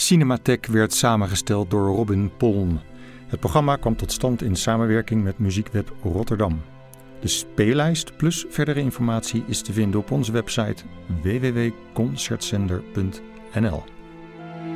Cinematheek werd samengesteld door Robin Poln. Het programma kwam tot stand in samenwerking met Muziekweb Rotterdam. De speellijst plus verdere informatie is te vinden op onze website www.concertzender.nl.